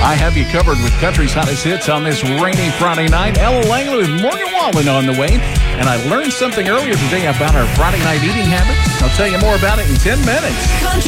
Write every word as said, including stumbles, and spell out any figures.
I have you covered with country's hottest hits on this rainy Friday night. Ella Langley with Morgan Wallen on the way. And I learned something earlier today about our Friday night eating habits. I'll tell you more about it in ten minutes.